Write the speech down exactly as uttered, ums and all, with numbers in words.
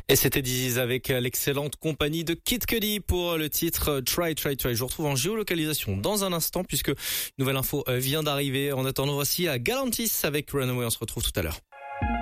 Et c'était Disease avec l'excellente compagnie de Kid Cudi pour le titre Try, Try, Try. Je vous retrouve en géolocalisation dans un instant puisque une nouvelle info vient d'arriver. En attendant, voici à Galantis avec Runaway. On se retrouve tout à l'heure.